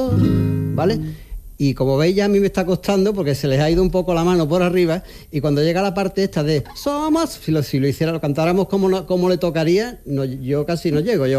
somos, ¿vale? Y como veis ya a mí me está costando porque se les ha ido un poco la mano por arriba y cuando llega la parte esta de somos, si lo hiciera, lo cantáramos como le tocaría, no, yo casi no llego.